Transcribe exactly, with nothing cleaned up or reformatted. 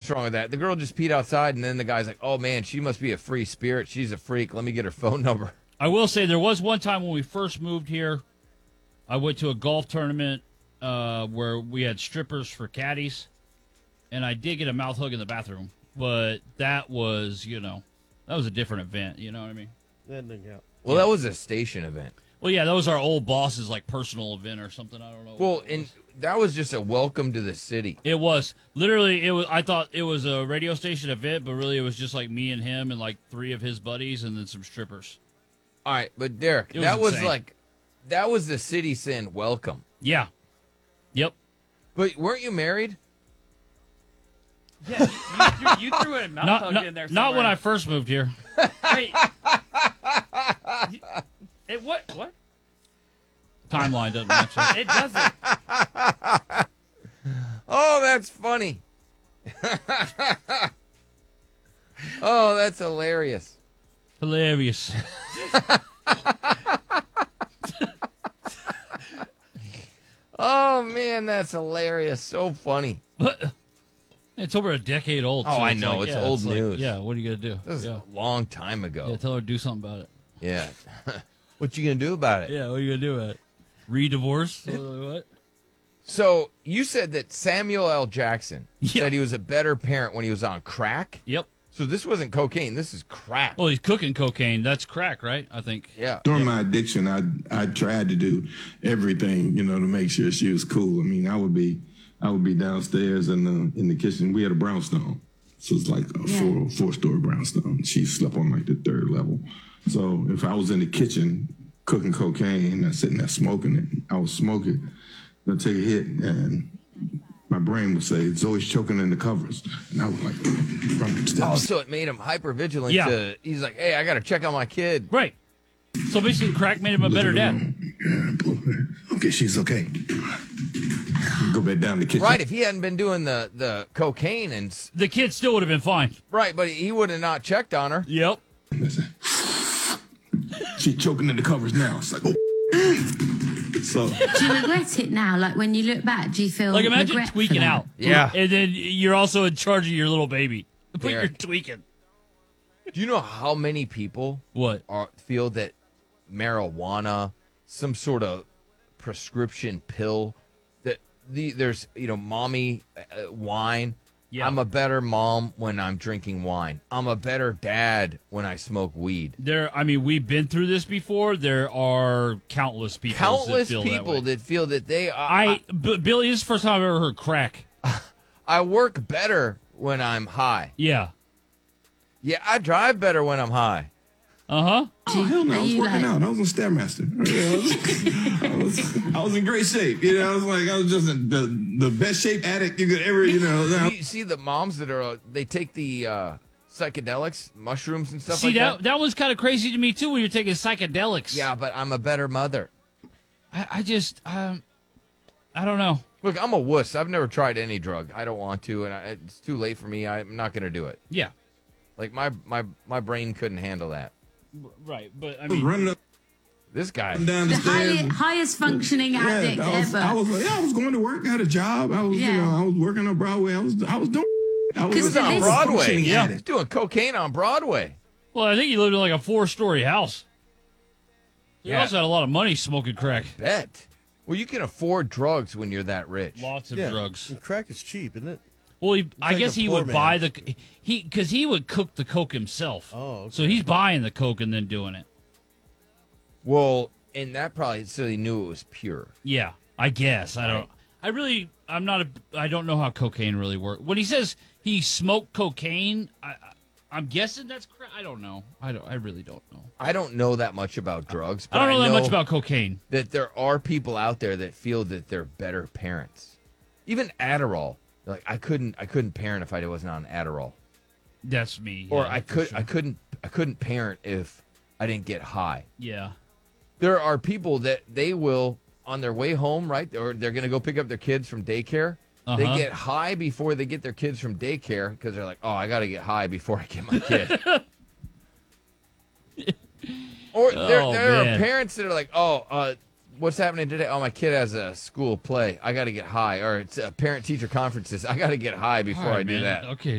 wrong with that? The girl just peed outside, and then the guy's like, oh, man, she must be a free spirit. She's a freak. Let me get her phone number. I will say there was one time when we first moved here, I went to a golf tournament uh, where we had strippers for caddies, and I did get a mouth hug in the bathroom. But that was, you know, that was a different event. You know what I mean? That didn't count. Well, that was a station event. Well, yeah, that was our old boss's, like, personal event or something. I don't know. Well, and that was just a welcome to the city. It was. Literally, it was. I thought it was a radio station event, but really it was just like me and him and like three of his buddies and then some strippers. All right, but Derek, was that was insane. like, that was the city saying welcome. Yeah. Yep. But weren't you married? Yeah, you, you, you threw a mouth Not, hug not, in there not when somewhere. I first moved here. Wait. You- it, what? What? Timeline doesn't match up. It doesn't. Oh, that's funny. Oh, that's hilarious. Hilarious. Oh, man, that's hilarious. So funny. It's over a decade old. Oh, so I it's know. like, It's yeah, old like, news. yeah, what are you going to do? This is Yeah. a long time ago. yeah, tell her to do something about it. Yeah. What you going to do about it? Yeah, what are you going to do about it? Re-divorce? What? So you said that Samuel L. Jackson Yeah. said he was a better parent when he was on crack. Yep. So this wasn't cocaine. This is crack. Well, he's cooking cocaine. That's crack, right? I think. Yeah. During my addiction, I I tried to do everything, you know, to make sure she was cool. I mean, I would be I would be downstairs in the in the kitchen. We had a brownstone, so it's like a Yeah. four four story brownstone. She slept on like the third level. So if I was in the kitchen cooking cocaine and sitting there smoking it, I would smoke it, then take a hit, and my brain would say, Zoe's choking in the covers. And I was like, run the Oh, steps. so it made him hyper vigilant. Yeah. To, he's like, hey, I got to check on my kid. Right. So basically, crack made him a better dad. Yeah, pull her. Okay, she's okay. Go back down to the kitchen. Right. If he hadn't been doing the, the cocaine and s- The kid still would have been fine. right, but he would have not checked on her. Yep. She's choking in the covers now. It's like, oh. So Do you regret it now? Like when you look back, do you feel Like imagine regret for tweaking that? out. Yeah. And then you're also in charge of your little baby. But you're Derek. tweaking. Do you know how many people What? are feel that marijuana, some sort of prescription pill, that the there's you know mommy uh, wine. Yeah. I'm a better mom when I'm drinking wine. I'm a better dad when I smoke weed. There, I mean, we've been through this before. There are countless people. Countless that feel people that, way. that feel that they I, B- Billy, this is the first time I've ever heard crack. I work better when I'm high. Yeah. Yeah, I drive better when I'm high. Uh huh. oh, hell no. I Are was you working like- out. I was on Stairmaster. I was, I was in great shape. You know, I was like, I was just in the, the best shape addict you could ever, you know. You see the moms that are, uh, they take the uh, psychedelics, mushrooms and stuff See, like that, that. that was kind of crazy to me, too, when you're taking psychedelics. Yeah, but I'm a better mother. I, I just, um, I don't know. Look, I'm a wuss. I've never tried any drug. I don't want to, and I, it's too late for me. I'm not going to do it. Yeah. Like, my, my, my brain couldn't handle that. Right. But, I I was mean, running up This guy. and down the, The stairs. highest, highest functioning addict yeah, I was, ever. I was like, yeah, I was going to work. I had a job. I was, you Yeah. know, I was working on Broadway. I was, I was doing. I was, Because was on I was a Broadway. functioning Yeah. addict. He's doing cocaine on Broadway. well, I think he lived in like a four story house. He Yeah. also had a lot of money smoking crack. Bet. Well, you can afford drugs when you're that rich. Lots of Yeah. drugs. And crack is cheap, isn't it? Well, he, I like guess a he poor would man. buy the he because he would cook the coke himself. Oh, okay. So he's buying the coke and then doing it. Well, and that probably so he knew it was pure. Yeah, I guess I don't. Right. I really, I'm not a. I don't know how cocaine really works. When he says he smoked cocaine, I, I, I'm guessing that's correct. I don't know. I don't. I really don't know. I don't know that much about drugs, but I don't know that much about cocaine. that there are people out there that feel that they're better parents. Even Adderall. They're like I couldn't I couldn't parent if I wasn't on Adderall. That's me. Or yeah, I for could sure. I couldn't I couldn't parent if I didn't get high. Yeah. There are people that they will on their way home, right? Or they're going to go pick up their kids from daycare. Uh-huh. They get high before they get their kids from daycare because they're like, "Oh, I got to get high before I get my kid." Or there, Oh, there are man. parents that are like, "Oh, uh, what's happening today? Oh, my kid has a school play. I got to get high." Or it's a parent-teacher conferences. I got to get high before All right, I do man. that. Okay.